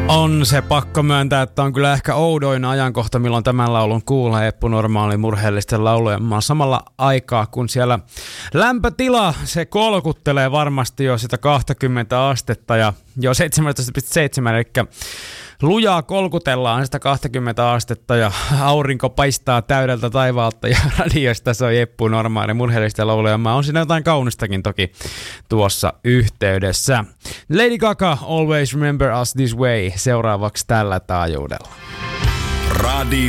On se pakko myöntää, että on kyllä ehkä oudoin ajankohta, milloin tämän laulun kuulee Eppu Normaali murheellisten laulujen samalla aikaa, kun siellä lämpötila, se kolkuttelee varmasti jo sitä 20 astetta ja jo 17,7, eli lujaa kolkutellaan sitä 20 astetta ja aurinko paistaa täydeltä taivaalta ja radiosta soi Eppu Normaali murheellisten laulujen. On siinä jotain kaunistakin toki tuossa yhteydessä. Lady Gaga, Always Remember Us This Way, seuraavaksi tällä taajuudella. Radio